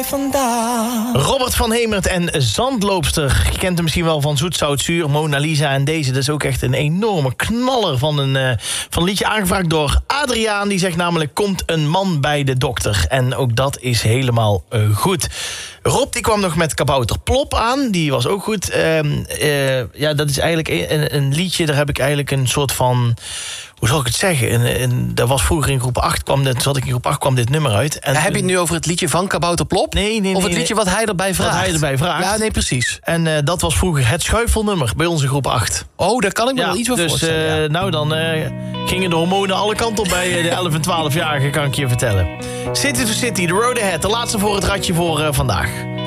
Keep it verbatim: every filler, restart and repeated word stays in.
Vandaag. Robert van Hemert en Zandloopster. Je kent hem misschien wel van Zoet, Zout, Zuur, Mona Lisa en deze. Dat is ook echt een enorme knaller van een, uh, van een liedje aangevraagd door Adriaan. Die zegt namelijk, komt een man bij de dokter. En ook dat is helemaal uh, goed. Rob die kwam nog met Kabouter Plop aan. Die was ook goed. Uh, uh, ja, dat is eigenlijk een, een liedje. Daar heb ik eigenlijk een soort van... Hoe zal ik het zeggen? En, en, dat was vroeger in groep acht, kwam dit, zat ik in groep acht, kwam dit nummer uit. En heb je het nu over het liedje van Kabouter Plop? Nee, nee, nee. Of het liedje wat hij erbij vraagt? Wat hij erbij vraagt. Ja, nee, precies. En uh, dat was vroeger het schuifelnummer bij ons in groep acht. Oh, daar kan ik me ja, wel iets van dus, voorstellen. Uh, ja. Nou, dan uh, gingen de hormonen alle kanten op bij de elf- en twaalfjarigen, kan ik je vertellen. City to City, The Road Ahead, de laatste voor het ratje voor uh, vandaag.